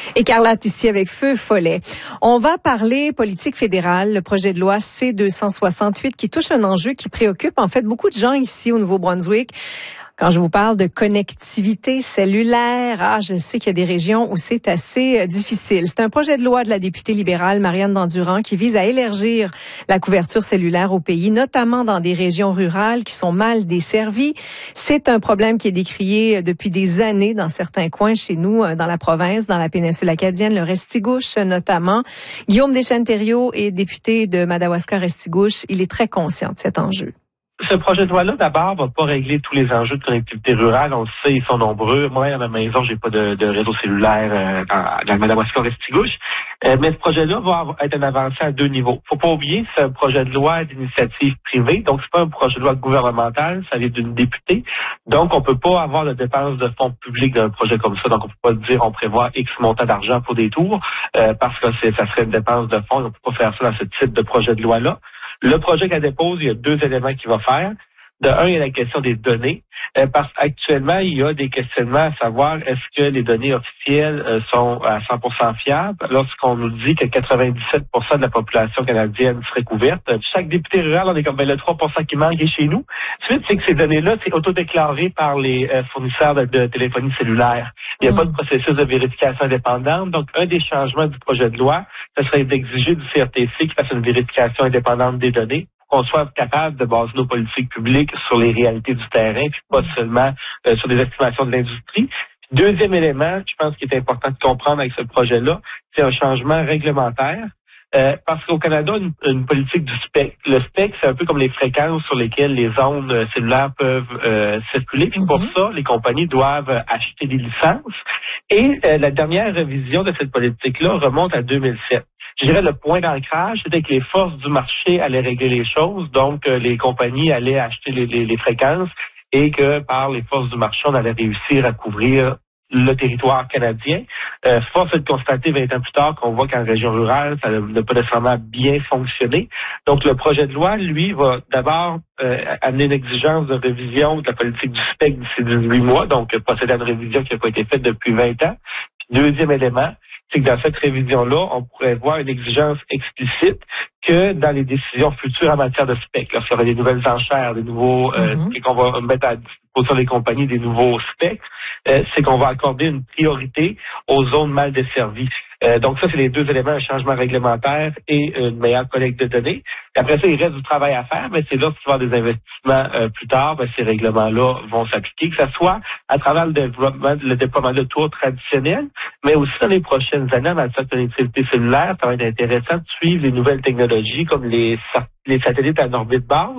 Écarlate ici avec Feu Follet. On va parler politique fédérale, le projet de loi C-268 qui touche un enjeu qui préoccupe en fait beaucoup de gens ici au Nouveau-Brunswick. Quand je vous parle de connectivité cellulaire, je sais qu'il y a des régions où c'est assez difficile. C'est un projet de loi de la députée libérale Marianne Dandurand qui vise à élargir la couverture cellulaire au pays, notamment dans des régions rurales qui sont mal desservies. C'est un problème qui est décrié depuis des années dans certains coins chez nous, dans la province, dans la péninsule acadienne, le Restigouche notamment. Guillaume Deschênes-Thériault est député de Madawaska-Restigouche. Il est très conscient de cet enjeu. Ce projet de loi-là, d'abord, va pas régler tous les enjeux de connectivité rurale. On le sait, ils sont nombreux. Moi, à ma maison, j'ai pas de réseau cellulaire dans le Madawaska-Restigouche. Mais ce projet-là va être un avancée à deux niveaux. Faut pas oublier, c'est un projet de loi d'initiative privée. Donc, c'est pas un projet de loi gouvernemental. Ça vient d'une députée. Donc, on peut pas avoir de dépenses de fonds publics d'un projet comme ça. Donc, on peut pas dire on prévoit X montant d'argent pour des tours, parce que ça serait une dépense de fonds. On peut pas faire ça dans ce type de projet de loi-là. Le projet qu'elle dépose, il y a deux éléments qu'il va faire. De un, il y a la question des données, parce qu'actuellement, il y a des questionnements à savoir est-ce que les données officielles sont à 100% fiables lorsqu'on nous dit que 97% de la population canadienne serait couverte. Chaque député rural, on est comme le 3% qui manque est chez nous. Ensuite, c'est que ces données-là, c'est autodéclaré par les fournisseurs de téléphonie cellulaire. Il n'y a pas de processus de vérification indépendante. Donc, un des changements du projet de loi, ce serait d'exiger du CRTC qu'il fasse une vérification indépendante des données, qu'on soit capable de baser nos politiques publiques sur les réalités du terrain, puis pas seulement sur des estimations de l'industrie. Deuxième élément, je pense qu'il est important de comprendre avec ce projet-là, c'est un changement réglementaire. Parce qu'au Canada, une politique du spectre. Le spectre, c'est un peu comme les fréquences sur lesquelles les ondes cellulaires peuvent circuler. Puis pour ça, les compagnies doivent acheter des licences. Et la dernière révision de cette politique-là remonte à 2007. Je dirais le point d'ancrage, c'était que les forces du marché allaient régler les choses, donc les compagnies allaient acheter les fréquences et que par les forces du marché, on allait réussir à couvrir le territoire canadien. Force est de constater 20 ans plus tard qu'on voit qu'en région rurale, ça n'a pas nécessairement bien fonctionné. Donc le projet de loi, lui, va d'abord amener une exigence de révision de la politique du spectre d'ici 18 mois, donc procéder à une révision qui n'a pas été faite depuis 20 ans. Puis, deuxième élément, c'est que dans cette révision-là, on pourrait voir une exigence explicite que dans les décisions futures en matière de spectre, lorsqu'il y aura des nouvelles enchères, des nouveaux, et qu'on va mettre à disposition des compagnies des nouveaux spectres, c'est qu'on va accorder une priorité aux zones mal desservies. Donc ça, c'est les deux éléments, un changement réglementaire et une meilleure collecte de données. Et après ça, il reste du travail à faire, mais c'est là qu'il va y avoir des investissements plus tard, ces règlements-là vont s'appliquer, que ce soit à travers le déploiement de tours traditionnels, mais aussi dans les prochaines années en matière de connectivité cellulaire, ça va être intéressant de suivre les nouvelles technologies comme les satellites en orbite basse,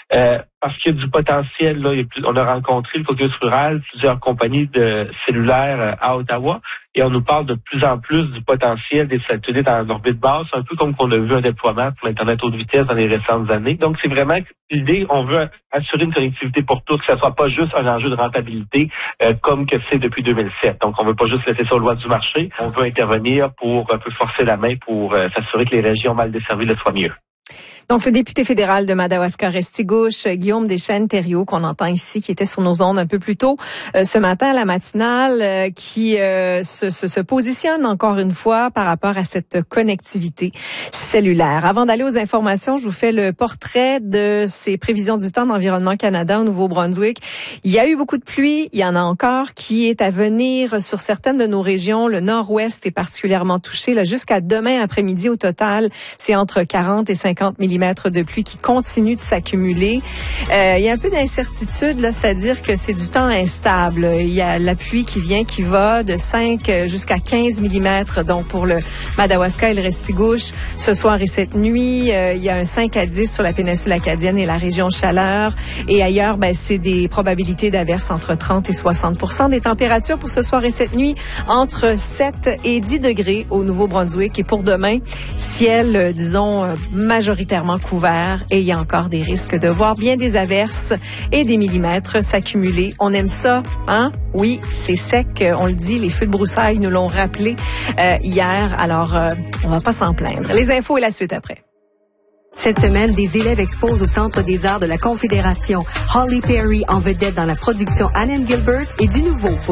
parce qu'il y a du potentiel. Là, on a rencontré le caucus rural, plusieurs compagnies de cellulaires à Ottawa, et on nous parle de plus en plus du potentiel des satellites en orbite basse, un peu comme qu'on a vu un déploiement pour l'Internet haute vitesse dans les récentes années. Donc, c'est vraiment l'idée, on veut assurer une connectivité pour tous, que ça soit pas juste un enjeu de rentabilité comme que c'est depuis 2007. Donc, on veut pas juste laisser ça aux lois du marché, on veut intervenir pour un peu forcer la main pour s'assurer que les régions mal desservies le soient mieux. Donc, le député fédéral de Madawaska-Restigouche, Guillaume Deschênes-Thériault, qu'on entend ici, qui était sur nos ondes un peu plus tôt ce matin à la matinale, qui se positionne encore une fois par rapport à cette connectivité cellulaire. Avant d'aller aux informations, je vous fais le portrait de ces prévisions du temps d'Environnement Canada au Nouveau-Brunswick. Il y a eu beaucoup de pluie, il y en a encore qui est à venir sur certaines de nos régions. Le nord-ouest est particulièrement touché. Là, jusqu'à demain après-midi, au total, c'est entre 40 et 50 mm de pluie qui continue de s'accumuler. Il y a un peu d'incertitude, là, c'est-à-dire que c'est du temps instable. Il y a la pluie qui vient, qui va de 5 jusqu'à 15 mm, donc pour le Madawaska et le Restigouche. Ce soir et cette nuit, il y a un 5 à 10 sur la péninsule acadienne et la région Chaleur. Et ailleurs, c'est des probabilités d'averses entre 30 et 60 %. Des températures pour ce soir et cette nuit entre 7 et 10 degrés au Nouveau-Brunswick. Et pour demain, ciel, disons, majoritairement couvert et il y a encore des risques de voir bien des averses et des millimètres s'accumuler. On aime ça, hein? Oui, c'est sec, on le dit, les feux de broussailles nous l'ont rappelé hier, alors on va pas s'en plaindre. Les infos et la suite après. Cette semaine, des élèves exposent au Centre des arts de la Confédération. Holly Perry en vedette dans la production Anne Gilbert et du nouveau